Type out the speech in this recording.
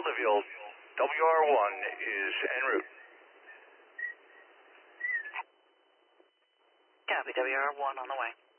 Deltaville, WR1 is en route. Copy, WR1 on the way.